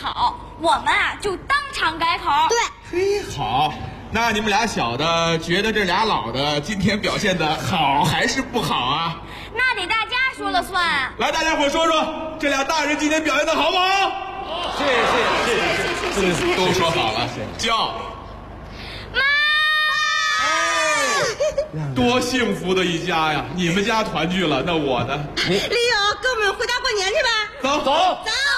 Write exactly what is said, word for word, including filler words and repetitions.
好，我们啊就当场改口。 对， 嘿，好，那你们俩小的觉得这俩老的今天表现的好还是不好啊？ 那得大家说了算。 来，大家伙说说，这俩大人今天表现的好不好？ 好，谢谢谢谢谢谢谢谢， 都说好了，叫妈。 多幸福的一家呀！你们家团聚了，那我呢？ 李勇，跟我们回家过年去吧。 走走。 走。